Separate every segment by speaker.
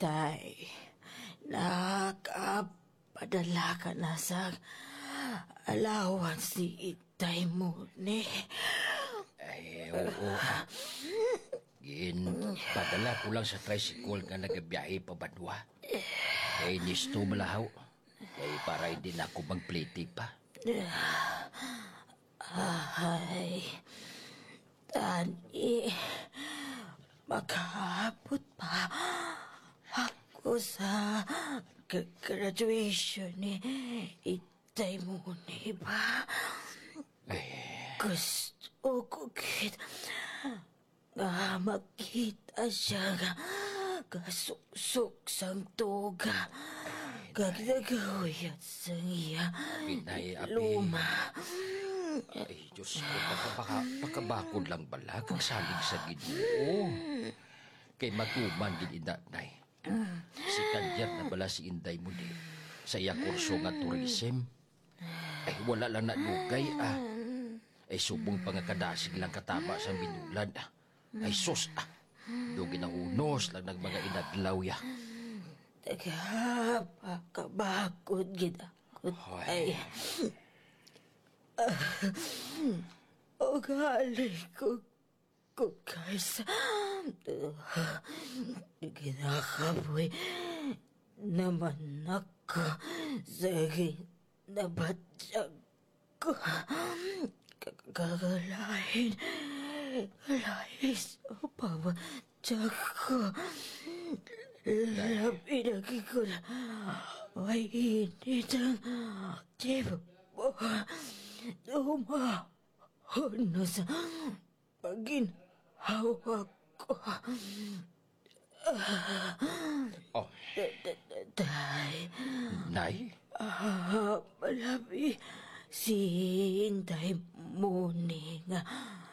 Speaker 1: Tay, nakapadala ka na sa allowance ni Itay mo ni.
Speaker 2: Ay, oo. Padala ko lang sa tricycle nga nagabiyahe pa Banwa. Kay nisto malahaw. Kay para hindi na ako magpliti pa.
Speaker 1: Ay, Tani, makahapot pa ako sa graduation ni Itay mo ni ba? Gusto ko nga makita siya nga kasuksok sang toga kagdagawiyat sang iya luma.
Speaker 2: Ay, Diyos ko, pakabakod lang bala kang salig sa Ginoo. Kay matuman din inatnay. Si Kanyat na bala si Inday mo di sa iya kurso nga tourism. Ay, wala lang na lugay Ay, subong pa nga kadasig lang katama sa binulan Ay, sus Dugi ng unos lang ng mga inadlaw ya.
Speaker 1: Pakabakod gidakot ay o gali ko kaysa ginakaboy naman ako sa ginabadyag ko kagalahin sa pabadyag ko labi lagi ko na may init ang tibo Dumahon sa paginhawa ko. Tay.
Speaker 2: Nay?
Speaker 1: Malabi si Inday Muni nga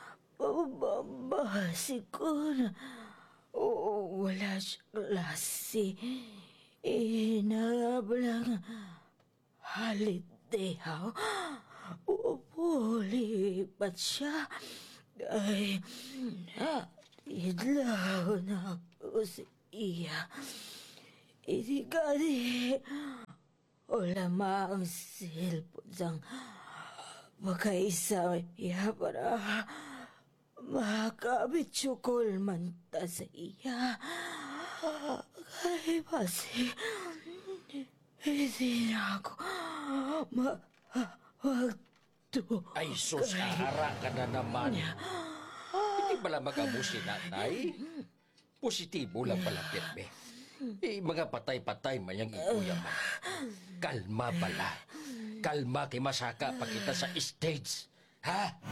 Speaker 1: bababasi ko na wala siyang klase. Inabalang holiday how? Pulipat siya. Ay, idlaw na ako sa iya. Itigadi, wala maang cellphone sang makaisa iya para makabitsukol man ta sa iya. Kaya basi, hindi na ako
Speaker 2: Ay, sus, kahara ka na naman. Hindi pala mag-abusin, nanay. Positibo lang pala, Pirme. Mga patay-patay man yung ikuyaman. Kalma pala. Kalma kay masaka pa kita sa stage. Ha?